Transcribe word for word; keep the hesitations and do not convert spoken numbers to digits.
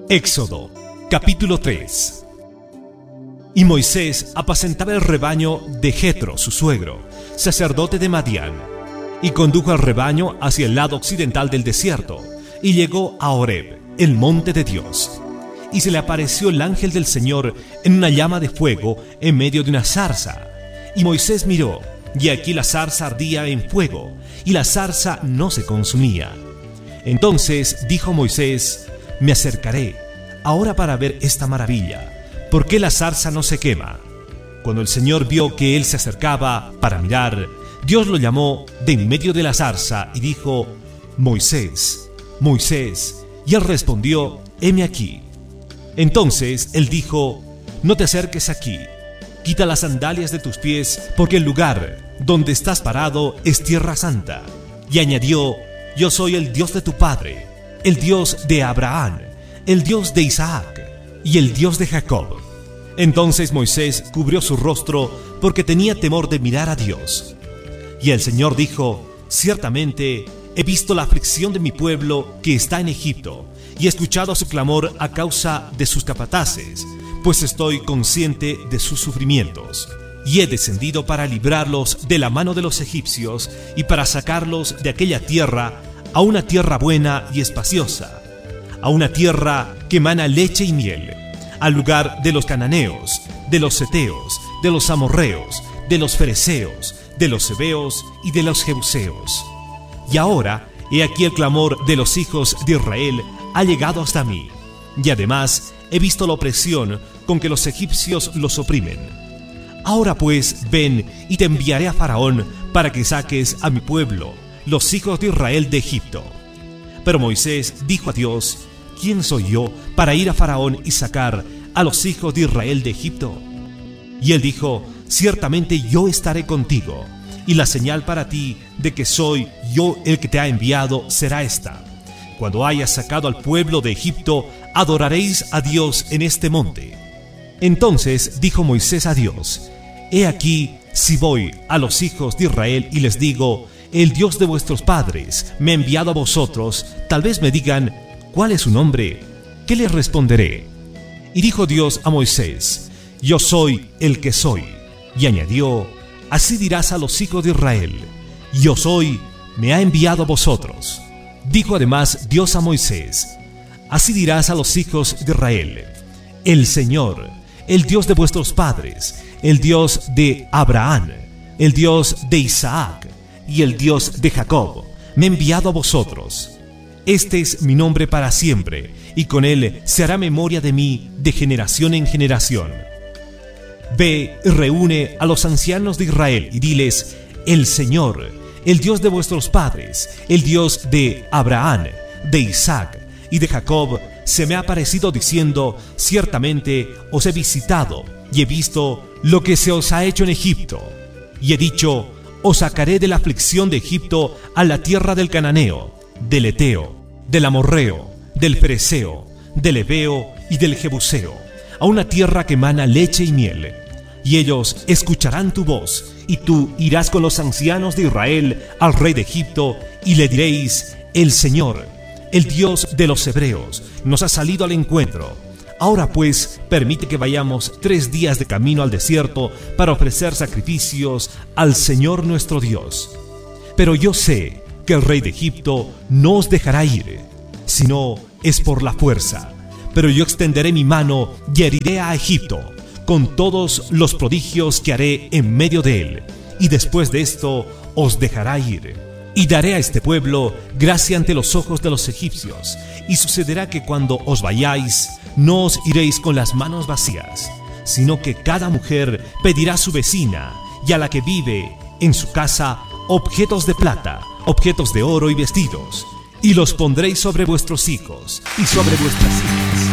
Éxodo, capítulo tres. Y Moisés apacentaba el rebaño de Jetro, su suegro, sacerdote de Madián, y condujo al rebaño hacia el lado occidental del desierto, y llegó a Horeb, el monte de Dios. Y se le apareció el ángel del Señor en una llama de fuego en medio de una zarza. Y Moisés miró, y aquí la zarza ardía en fuego, y la zarza no se consumía. Entonces dijo Moisés: me acercaré ahora para ver esta maravilla. ¿Por qué la zarza no se quema? Cuando el Señor vio que él se acercaba para mirar, Dios lo llamó de en medio de la zarza y dijo: Moisés, Moisés. Y él respondió: heme aquí. Entonces él dijo: no te acerques aquí, quita las sandalias de tus pies, porque el lugar donde estás parado es tierra santa. Y añadió: yo soy el Dios de tu padre, el Dios de Abraham, el Dios de Isaac y el Dios de Jacob. Entonces Moisés cubrió su rostro porque tenía temor de mirar a Dios. Y el Señor dijo: ciertamente he visto la aflicción de mi pueblo que está en Egipto, y he escuchado su clamor a causa de sus capataces, pues estoy consciente de sus sufrimientos. Y he descendido para librarlos de la mano de los egipcios y para sacarlos de aquella tierra a una tierra buena y espaciosa, a una tierra que emana leche y miel, al lugar de los cananeos, de los heteos, de los amorreos, de los fereceos, de los heveos y de los jebuseos. Y ahora, he aquí el clamor de los hijos de Israel ha llegado hasta mí, y además he visto la opresión con que los egipcios los oprimen. Ahora pues, ven y te enviaré a Faraón para que saques a mi pueblo, los hijos de Israel, de Egipto. Pero Moisés dijo a Dios: ¿quién soy yo para ir a Faraón y sacar a los hijos de Israel de Egipto? Y él dijo: ciertamente yo estaré contigo, y la señal para ti de que soy yo el que te ha enviado será esta: cuando hayas sacado al pueblo de Egipto, adoraréis a Dios en este monte. Entonces dijo Moisés a Dios: he aquí, si voy a los hijos de Israel y les digo: el Dios de vuestros padres me ha enviado a vosotros, tal vez me digan: ¿cuál es su nombre? ¿Qué les responderé? Y dijo Dios a Moisés: yo soy el que soy. Y añadió: así dirás a los hijos de Israel: yo soy, me ha enviado a vosotros. Dijo además Dios a Moisés: así dirás a los hijos de Israel: el Señor, el Dios de vuestros padres, el Dios de Abraham, el Dios de Isaac y el Dios de Jacob, me ha enviado a vosotros. Este es mi nombre para siempre, y con él se hará memoria de mí de generación en generación. Ve y reúne a los ancianos de Israel y diles: el Señor, el Dios de vuestros padres, el Dios de Abraham, de Isaac y de Jacob, se me ha aparecido diciendo: ciertamente os he visitado y he visto lo que se os ha hecho en Egipto. Y he dicho: os sacaré de la aflicción de Egipto a la tierra del cananeo, del heteo, del amorreo, del fereceo, del heveo y del jebuseo, a una tierra que emana leche y miel. Y ellos escucharán tu voz, y tú irás con los ancianos de Israel al rey de Egipto, y le diréis: el Señor, el Dios de los hebreos, nos ha salido al encuentro. Ahora pues, permite que vayamos tres días de camino al desierto para ofrecer sacrificios al Señor nuestro Dios. Pero yo sé que el rey de Egipto no os dejará ir, sino es por la fuerza. Pero yo extenderé mi mano y heriré a Egipto con todos los prodigios que haré en medio de él, y después de esto os dejará ir. Y daré a este pueblo gracia ante los ojos de los egipcios, y sucederá que cuando os vayáis, no os iréis con las manos vacías, sino que cada mujer pedirá a su vecina y a la que vive en su casa objetos de plata, objetos de oro y vestidos, y los pondréis sobre vuestros hijos y sobre vuestras hijas.